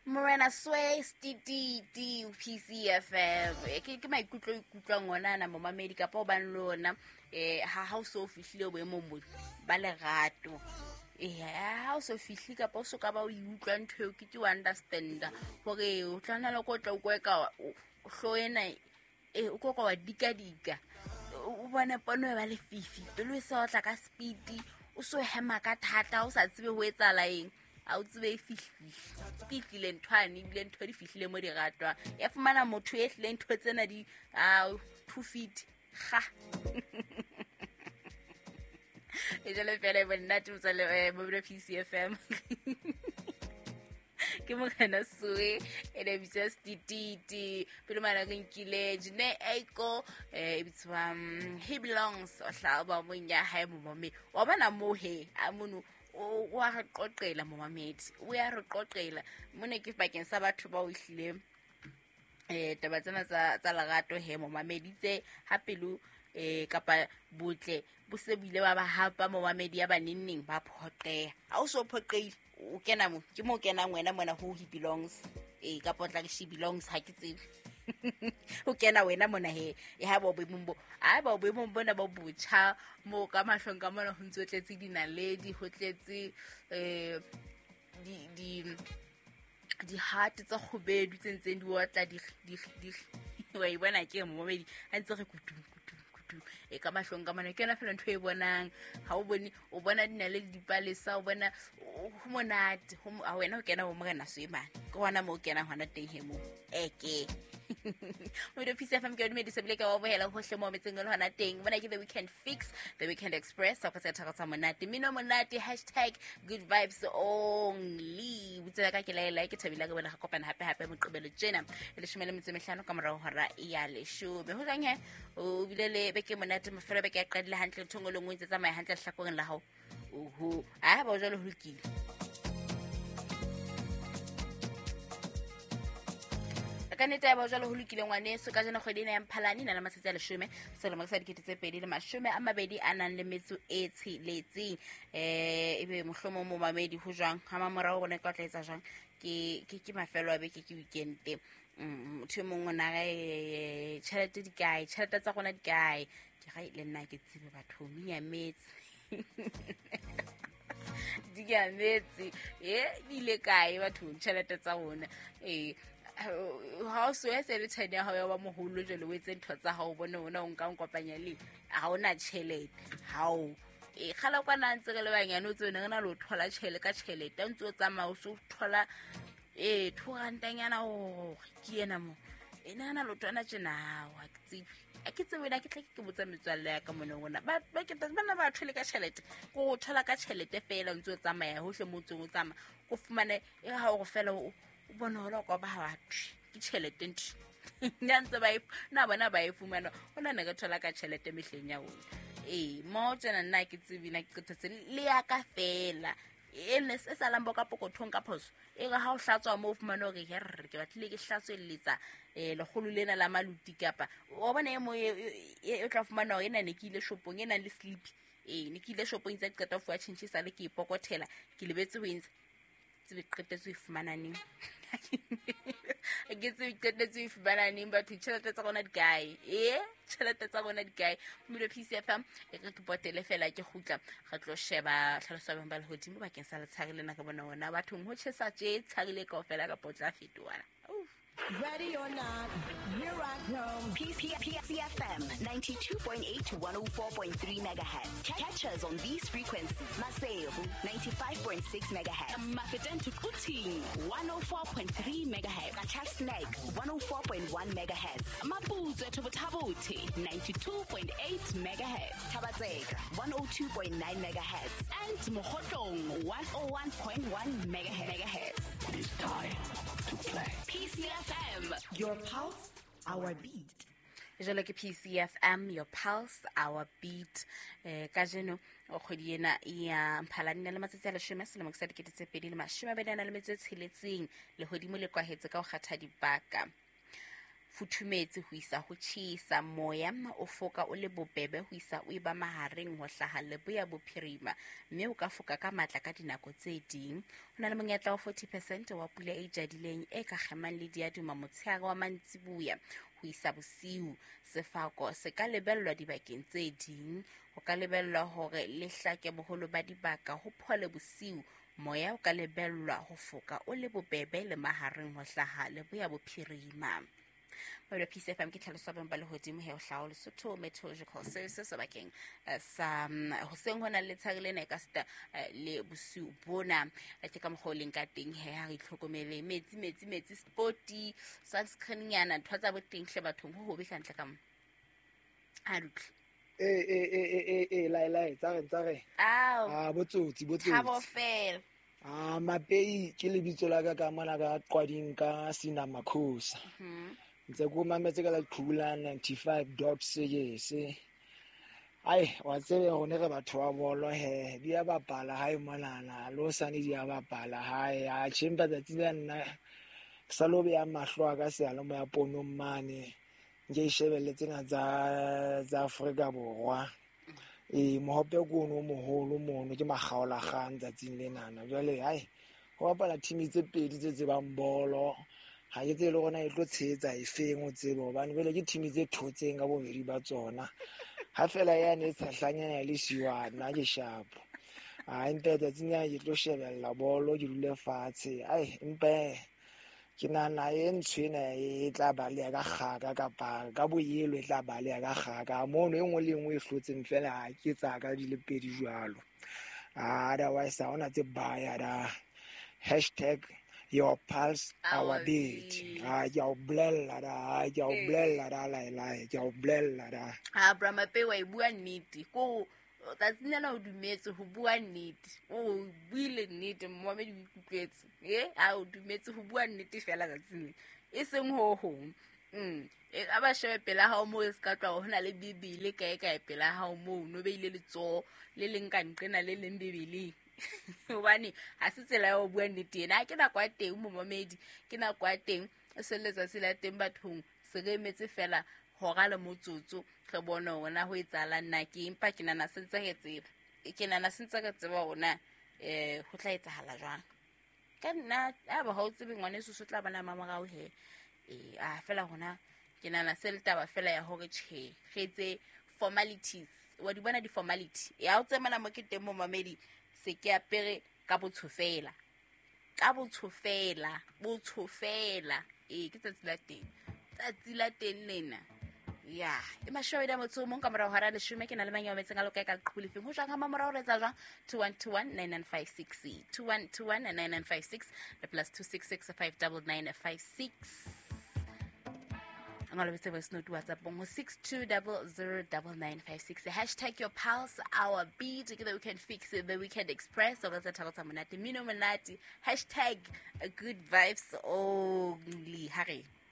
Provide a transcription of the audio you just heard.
Morena Sway Stiti PCFM ke maikutlo ngwana mo mamedi ka po ban lona ha o so fihlile boemo mo ba lerato ha o so fihlile ka po so ka ba o utlwa ntho ke understand hore o tlana le go tla o kweka o hloena o go wa dika o bona pono ba le fifi pelo e sa o tla ka speed o so hema ka thata o sa tsebe ho etsala eng a o tsebe fihlile nthwane bile ntho di fihlile mo di ratwa ya fumana motho e hlile ntho tsena di 2 feet ga e jale fela e bona tsa le mo PCFM ke mo kana sue ene bitsa Stiti pelo mana ke nkile jine aiko bitswa he belongs o hlaba mo nya ha mo mame wa bana mo he amono o a re qoqela mo mamedi o ya re qoqela mone ke bakeng sa batho ba o hlile taba tsena tsa lagato he mo mamedi tse ha pelo kapa botle bo se bile ba ba hapa mo mamedi ya baninning ba phoqeha ha o so phoqeile o kena mo ke mo kena ngwena mona who he belongs ka potla ke she belongs ha ke tsebe o kena wena mona he e ha bo bombo a ba bo bombo na bo botjha mo ka mahlong ka mona ho ntsotletse dinaledi ho tletse di heart tsa khobedu tsentseng di watla di wa ibona ke mo momedi a ntse re kutu e ka mahlong ka mona ke na fela ntho e bonang ha o bone o bona dinaledi dipalesa o bona ho monate a wena o kena mo morena Swimane ke hona mo o kena hona teng he mo eke mo do PCFM ke me disable ka wa bohela ho hle mo metseng le hona teng bona ke the weekend fix the weekend express sa ka tsa monate mino monate #good vibes only butsela ka ke laela ke thabila ke bona ga kopana hape mo qobelo jena le shumele metsemehlano ka morao hora ya le shobe ho jang he o bilele be ke monate mafelo be ke a qadile hantle thongolo ngwe tsa tsamaya hantle hlakoreng la hao oho a ba jalo ho lokile ka nete ya ba jalo ho lokile ngwane so ka jena kgwedina ya Mphalane na le matsatsi a 10 selemo sa 2020 a nang le metso e tsheletseng ebe mohlomo mo mamedi ho jwang ha mamorao go ne ka tla etsa jang ke mafelo a beke ke weekend motho mongwe na tšhelete di kae tšhelete tsa gona di kae ke ga ile nna ke tsebe batho minya metsi di ga metsi di le kae batho tšhelete tsa gona ha o so ya se le tshedi ha ya ba moholo jelo o etse ntho tsa ha o bone ona o nka nkopanya le ha ona tšhelete ha o khala kwa na ntse le banyane o tsone na lo thola tšhelete ka tšhelete a ntse o tsamaya o so thola 200 nyana o ke ena mo ena na lo tona tsena wa ke tsebe na ke tle ke botsa metswalle ya ka mona ona ba ke bana ba thole ka tšhelete go thola ka tšhelete fela ntse o tsamaya hohle mo tsong o tsama go fumane ha o go fela o bona hola kwa ba batho ke tšhelete ntse ntse ba na bona ba ifumana ona ne ka thola ka tšhelete mehleng ya ona mo tsena nna ke tsebina ke qetetse le ya ka fela ene se sa lambo ka pokothong ka phoso ga ha o hlatswa mo fumana hore ke batlile ke hlatswelletsa legolo lena la maluti kapa o bona mo e tla fumana hore ena ne ke ile shopong ena le sleep ne ke ile shopong tsa qeta fu a tšhentšhisa le ke ipokothela ke lebetse ho intse tsebe qetetse ho fumana neng ke tsebe qetetse ho fumana neng batho tšhelete tsa gona di kae tšhelete tsa gona di kae mo do PCFM e ke potele fela ke gutla ga tlo sheba tlhaloso ba ba le hodimo bakeng sa le tshagile na ka bona ona batho ho tshesa tje tshagile ka ofela ka potla fetoana Ready or not, here I come. PCFM 92.8 to 104.3 megahertz. Catch us on these frequencies. Maseru 95.6 megahertz. Mafeten to Kuting 104.3 megahertz. Chasneg 104.1 megahertz. Maputo to Tabuti 92.8 megahertz. Tabatsega 102.9 megahertz. And Mohotong 101.1 megahertz. It's time to play. PCFM, Your pulse, our beat. jalo ke PCFM your pulse our beat ka jeno o khodiena ya Mphalane le matsatsi a 10 selemo sa 2020 le hodimo le kwahetse ka o kgatha dibaka futhumetse ho isa ho tjhesa, moya o foka o le bobebe ho isa o eba mahareng ho hlaha Leboya Bophirima, mme o ka foka ka matla ka dinako tse ding. Ho na le monyetla wa 40% wa pula e jadileng e ka kgemang le diaduma motshehare wa mantsibuya ho isa bosiu. Sefako se ka lebellwa dibakeng tse ding, ho ka lebellwa hore le hlake boholo ba dibaka ho phole bosiu. Moya o ka lebellwa ho foka o le bobebe le mahareng ho hlaha Leboya Bophirima. Ba Peace FM ke tlhaloso ba ba le hodimo he o hlaho Lesotho Meteorological Services bakeng sa hoseng hona le tshagile ne ka sta le bosiu bona ke ka mogoleng ka teng he ha re tlhokomele metsi sporty sunscreen yana ntwa boteng hle bathong ho hobe kantle ka mo a rutle lai tsare botsotsi Thabo fel mapei ke lebitso la ka mona ka qwading ka Sina Makhosa ntse go mametse ka la Khula 95.6 ai wa tsebe hone re batho ba bolo he di a bapala hae monana lo sane di a bapala hae a chimpa tsa tsela nna sa lo be a mahlo a ka se alo mo ya pono mane nge shebelle tsena za Afrika Borwa mohope ko no moholo mono ke magaola gang tsa tsinlenana jale hai go bapala team tse pedi tse bang bolo ha ke tse le gona e tlo tshetsa e feng o tsebo bane bele ke team tse thotseng ka bobedi ba tsona ha fela yane tsahlanyana le siwa nna ke shapo empa tsa tsinya ke tlo shebella bolo ke dule fatshe empa ke nana e ntshwena e tla ba le ka gaga kapa ka boyelo e tla ba le ka gaga mono engwe le engwe e hlotseng fela ke tsa ka di le pedi jwalo otherwise ha ona tse baya da #your pulse our beat ke a o blella da ke a o blella da lai ke a o blella da bra mape wa bua nnete ko ta tsinela o dumetse ho bua nnete o buile nnete mmamedi o ikutlwetse o dumetse ho bua nnete fela ka tsine e seng ho hong a ba shebe pela ha o mo se ka twa ho na le bibele kae pela ha o mo no beile letso le leng ka nqena le leng bibele hobane ha se tsela ya o bua nnete ena ke na kwa teng mmamedi ke na kwa teng se letsa se la teng bathong se re emetse fela hora le motsotso re bona ona ho etsala nna ke empa ke nana sentse ke tseba ona ho tla etsahala jwang ka nna ba ha o tsebe ngwane se tla bana mamagao he fela hona ke nana se le taba fela ya hore che getse formalities wa di bona di formality ya o tsemana mo ke teng mo mamedi se ke apere ka botshofela ke tsatsi la teng lena ya e mashowe da motho mo kamera hara le shume ke na le manyo metseng a loka ka qhuli feng ho jang ha mamora o retsa jang 21219956 21219956 le +266599956 ngalo bese voice note WhatsApp bongo 62009956 #your pulse our beat together we can fix it the weekend express or let's talk about monate mino monate #a good vibes only hare